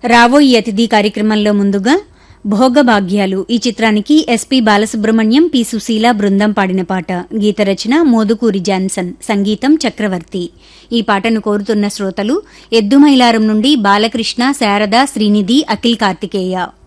రావోయి అతిథి కార్యక్రమంలో ముందుగా భోగభాగ్యాలు ఈ చిత్రానికి ఎస్పీ బాలసుబ్రహ్మణ్యం, పి సుశీల బృందం పాడిన పాట. గీత రచన మోదుకూరి జాన్సన్, సంగీతం చక్రవర్తి. ఈ పాటను కోరుతున్న శ్రోతలు ఎద్దుమైలారం నుండి బాలకృష్ణ, శారద, శ్రీనిధి, అఖిల్ కార్తికేయ.